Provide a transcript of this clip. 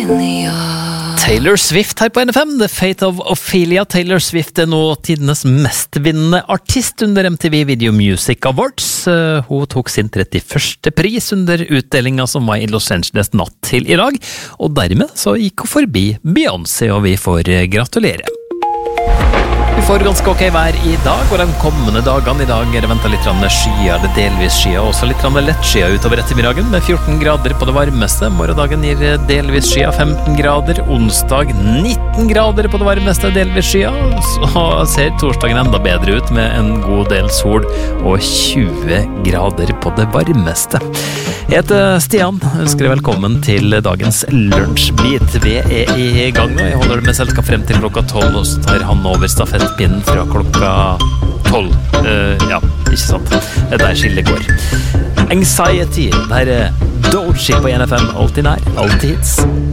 Taylor Swift her på NFM, The Fate of Ophelia. Taylor Swift nå tidenes mestvinnende artist under MTV Video Music Awards. Hun tok sin 31. pris under utdelinga som var i Los Angeles natt til i dag, og dermed så gikk hun forbi Beyoncé, og vi får gratulere. Vi får ganske ok vær i dag, og de kommende dagene i dag det ventet litt skyer, eller delvis skyer, og også litt lett skyer utover ettermiddagen, med 14 grader på det varmeste. Morgendagen gir delvis skyer 15 grader, onsdag 19 grader på det varmeste, delvis skyer, så ser torsdagen enda bedre ut med en god del sol og 20 grader på det varmeste. Jeg heter Stian, ønsker deg velkommen til dagens lunsjbit. Vi i gang nå, jeg holder det med selskap frem til klokka 12, og så tar han over stafettpinnen fra klokka 12. Ja, ikke sant? Det der skillet går. Anxiety, det her Doji på NFM, alltid nær, alltid hits.